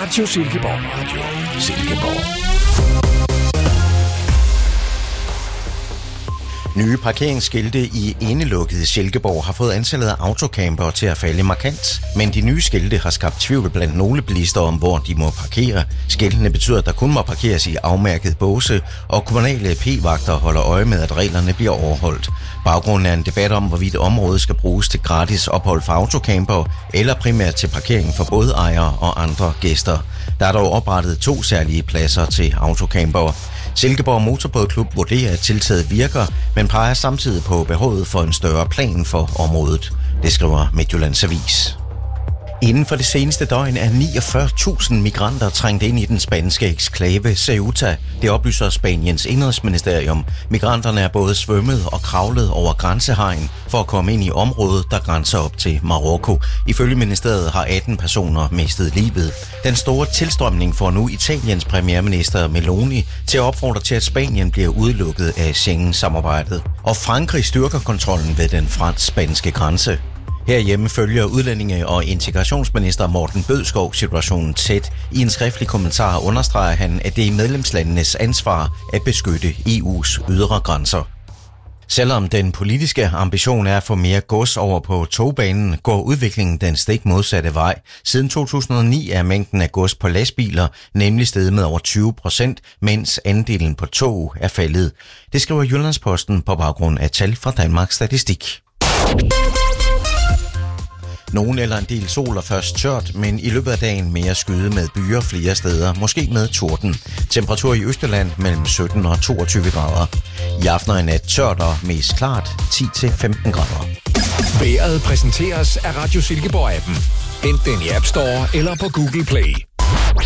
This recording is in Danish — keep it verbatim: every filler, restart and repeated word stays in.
Radio Silkeborg. Radio Silkeborg. Nye parkeringsskilte i indelukkede Silkeborg har fået antallet af autocampere til at falde markant. Men de nye skilte har skabt tvivl blandt nogle bilister om, hvor de må parkere. Skiltene betyder, at der kun må parkeres i afmærket båse, og kommunale p-vagter holder øje med, at reglerne bliver overholdt. Baggrunden er en debat om, hvorvidt området skal bruges til gratis ophold for autocampere, eller primært til parkering for både ejere og andre gæster. Der er dog oprettet to særlige pladser til autocampere. Silkeborg Motorbådklub vurderer, at tiltaget virker, men peger samtidig på behovet for en større plan for området. Det skriver Midtjyllands Avis. Inden for det seneste døgn er niogfyrre tusind migranter trængt ind i den spanske eksklave Ceuta. Det oplyser Spaniens indrigsministerium. Migranterne er både svømmet og kravlet over grænsehegn for at komme ind i området, der grænser op til Marokko. Ifølge ministeriet har atten personer mistet livet. Den store tilstrømning får nu Italiens premierminister Meloni til at opfordre til, at Spanien bliver udelukket af Schengen-samarbejdet. Og Frankrig styrker kontrollen ved den fransk-spanske grænse. Herhjemme følger udlændinge- og integrationsminister Morten Bødskov situationen tæt. I en skriftlig kommentar understreger han, at det er medlemslandenes ansvar at beskytte E U's ydre grænser. Selvom den politiske ambition er at få mere gods over på togbanen, går udviklingen den stik modsatte vej. Siden to tusind og ni er mængden af gods på lastbiler nemlig steget med over tyve procent, mens andelen på tog er faldet. Det skriver Jyllandsposten på baggrund af tal fra Danmarks Statistik. Nogen eller en del sol og først tørt, men i løbet af dagen mere skyde med byer flere steder, måske med torden. Temperatur i Østjylland mellem sytten og toogtyve grader. I aften og i nat tørt og mest klart ti til femten grader. Vejret præsenteres af Radio Silkeborg-appen. Hent den i App Store eller på Google Play.